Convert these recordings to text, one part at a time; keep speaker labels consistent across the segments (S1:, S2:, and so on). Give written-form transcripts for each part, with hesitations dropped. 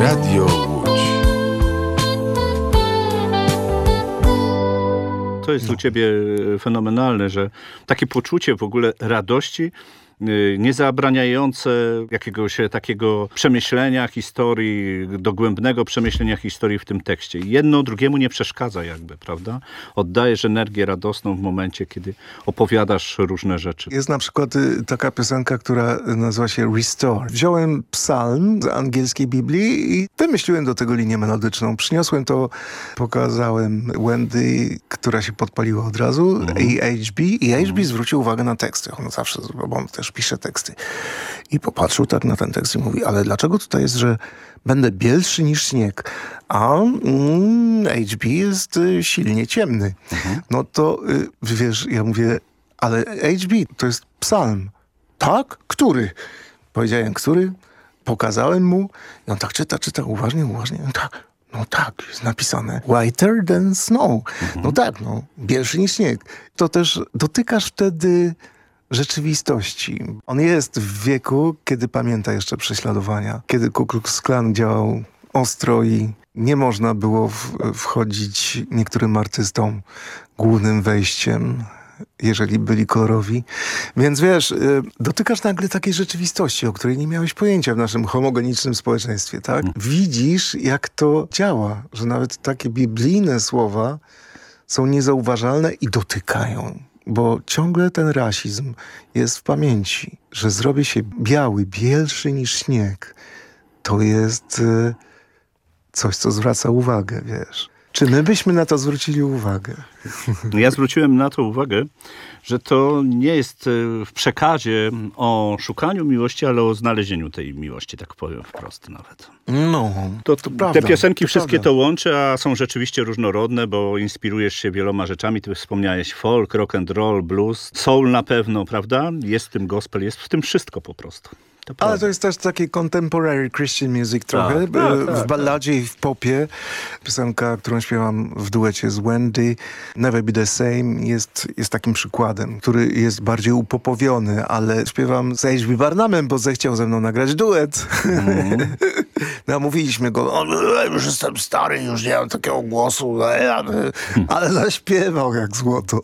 S1: Radio Łódź.
S2: To jest u ciebie fenomenalne, że takie poczucie w ogóle radości, nie zabraniające jakiegoś takiego przemyślenia historii, dogłębnego przemyślenia historii w tym tekście. Jedno drugiemu nie przeszkadza jakby, prawda? Oddajesz energię radosną w momencie, kiedy opowiadasz różne rzeczy.
S3: Jest na przykład taka piosenka, która nazywa się Restore. Wziąłem psalm z angielskiej Biblii i wymyśliłem do tego linię melodyczną. Przyniosłem to, pokazałem Wendy, która się podpaliła od razu, i HB. I HB zwrócił uwagę na teksty. On zawsze, bo on też pisze teksty. I popatrzył tak na ten tekst i mówi, ale dlaczego tutaj jest, że będę bielszy niż śnieg, a HB jest silnie ciemny. No to, wiesz, ja mówię, ale HB to jest psalm. Tak? Który? Powiedziałem, który? Pokazałem mu i on tak czyta uważnie. No tak, jest napisane whiter than snow. No tak, bielszy niż śnieg. To też dotykasz wtedy rzeczywistości. On jest w wieku, kiedy pamięta jeszcze prześladowania, kiedy Ku Klux Klan działał ostro i nie można było wchodzić niektórym artystom głównym wejściem, jeżeli byli kolorowi. Więc wiesz, dotykasz nagle takiej rzeczywistości, o której nie miałeś pojęcia w naszym homogenicznym społeczeństwie, tak? Widzisz, jak to działa, że nawet takie biblijne słowa są niezauważalne i dotykają. Bo ciągle ten rasizm jest w pamięci, że zrobię się biały, bielszy niż śnieg. To jest coś, co zwraca uwagę, wiesz. Czy my byśmy na to zwrócili uwagę?
S2: Ja zwróciłem na to uwagę, że to nie jest w przekazie o szukaniu miłości, ale o znalezieniu tej miłości, tak powiem wprost nawet.
S3: No, to prawda.
S2: Te piosenki wszystkie to łączy, a są rzeczywiście różnorodne, bo inspirujesz się wieloma rzeczami. Ty wspomniałeś folk, rock and roll, blues, soul na pewno, prawda? Jest w tym gospel, jest w tym wszystko po prostu.
S3: Ale to jest też taki contemporary Christian music trochę. W balladzie i w popie. Piosenka, którą śpiewam w duecie z Wendy, Never Be The Same, jest takim przykładem, który jest bardziej upopowiony, ale śpiewam z H.B. Barnumem, bo zechciał ze mną nagrać duet. Namówiliśmy go, już jestem stary, już nie mam takiego głosu, ale zaśpiewał jak złoto.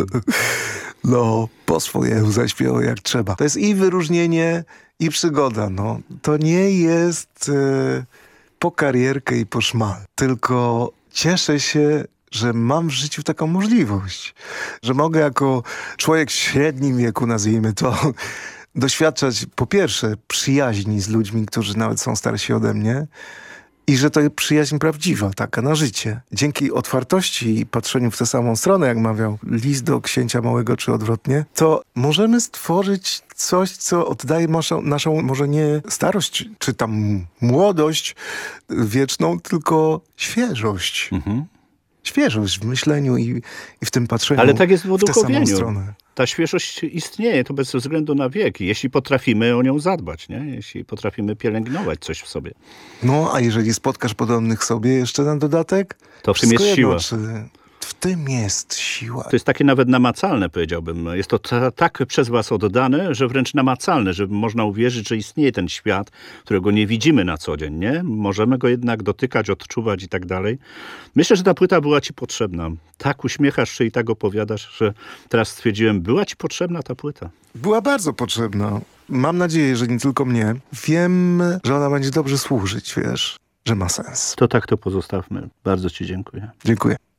S3: No, po swojemu zaśpiewał jak trzeba. To jest i wyróżnienie, i przygoda, no. To nie jest po karierkę i po szmal. Tylko cieszę się, że mam w życiu taką możliwość. Że mogę jako człowiek w średnim wieku, nazwijmy to, doświadczać po pierwsze przyjaźni z ludźmi, którzy nawet są starsi ode mnie. I że to jest przyjaźń prawdziwa, taka na życie. Dzięki otwartości i patrzeniu w tę samą stronę, jak mawiał List do Księcia Małego, czy odwrotnie, to możemy stworzyć coś, co oddaje naszą może nie starość, czy tam młodość wieczną, tylko świeżość. Świeżość w myśleniu i w tym patrzeniu.
S2: Ale tak jest w
S3: tę samą
S2: uduchowieniu.
S3: stronę.
S2: Ta świeżość istnieje, to bez względu na wiek. Jeśli potrafimy o nią zadbać, nie? Jeśli potrafimy pielęgnować coś w sobie.
S3: No, a jeżeli spotkasz podobnych sobie jeszcze na dodatek?
S2: To w tym jest siła.
S3: W tym jest siła.
S2: To jest takie nawet namacalne, powiedziałbym. Jest to tak przez was oddane, że wręcz namacalne, że można uwierzyć, że istnieje ten świat, którego nie widzimy na co dzień, nie? Możemy go jednak dotykać, odczuwać i tak dalej. Myślę, że ta płyta była ci potrzebna. Tak uśmiechasz się i tak opowiadasz, że teraz stwierdziłem, była ci potrzebna ta płyta.
S3: Była bardzo potrzebna. Mam nadzieję, że nie tylko mnie. Wiem, że ona będzie dobrze służyć, wiesz, że ma sens.
S2: To tak to pozostawmy. Bardzo ci dziękuję.
S3: Dziękuję.